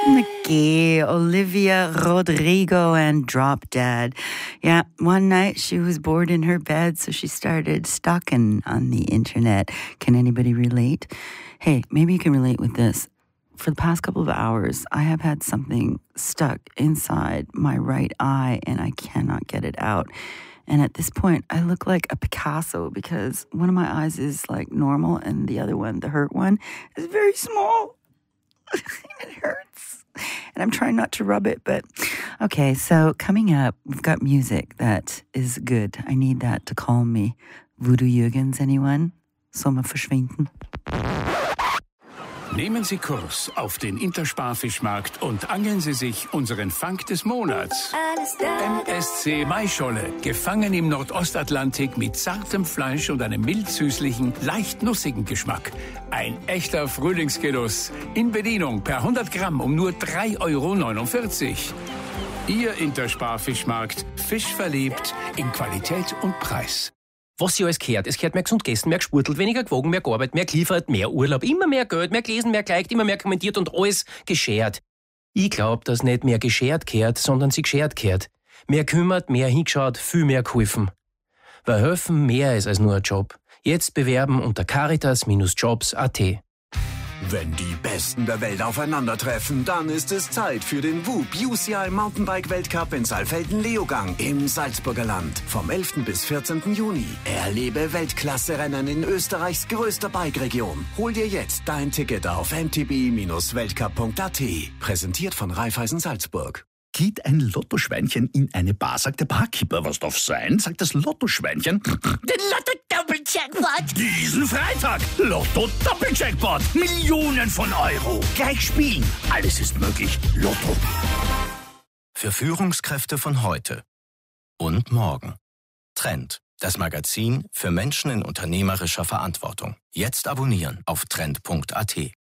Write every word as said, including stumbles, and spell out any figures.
Okay, Olivia Rodrigo and Drop Dead. Yeah, one night she was bored in her bed, so she started stalking on the internet. Can anybody relate? Hey, maybe you can relate with this. For the past couple of hours, I have had something stuck inside my right eye and I cannot get it out. And at this point, I look like a Picasso because one of my eyes is like normal and the other one, the hurt one, is very small. It hurts. And I'm trying not to rub it, but okay, so coming up, we've got music that is good. I need that to calm me. Voodoo Jürgens, anyone? Sommer verschwinden. Nehmen Sie Kurs auf den Intersparfischmarkt und angeln Sie sich unseren Fang des Monats. M S C Maischolle, gefangen im Nordostatlantik mit zartem Fleisch und einem mild-süßlichen, leicht nussigen Geschmack. Ein echter Frühlingsgenuss. In Bedienung per hundert Gramm um nur drei Euro neunundvierzig. Ihr Intersparfischmarkt, Fisch verliebt in Qualität und Preis. Was sie alles gehört. Es gehört mehr gesund gegessen, mehr gesportelt, weniger gewogen, mehr gearbeitet, mehr geliefert, mehr Urlaub, immer mehr Geld, mehr gelesen, mehr geliked, immer mehr kommentiert und alles geschert. Ich glaub, dass nicht mehr geschert gehört, sondern sie geschert gehört. Mehr kümmert, mehr hingeschaut, viel mehr geholfen. Weil helfen mehr ist als nur ein Job. Jetzt bewerben unter caritas Jobs punkt at. Wenn die Besten der Welt aufeinandertreffen, dann ist es Zeit für den W U P U C I Mountainbike Weltcup in Saalfelden-Leogang im Salzburger Land. Vom elften bis vierzehnten Juni. Erlebe Weltklasse-Rennen in Österreichs größter Bike-Region. Hol dir jetzt dein Ticket auf m t b weltcup punkt at. Präsentiert von Raiffeisen Salzburg. Geht ein Lottoschweinchen in eine Bar, sagt der Barkeeper, was darf sein? Sagt das Lottoschweinchen, den Lotto-Doppel-Jackpot! Diesen Freitag, Lotto-Doppel-Jackpot! Millionen von Euro! Gleich spielen! Alles ist möglich. Lotto. Für Führungskräfte von heute und morgen. Trend, das Magazin für Menschen in unternehmerischer Verantwortung. Jetzt abonnieren auf trend punkt at.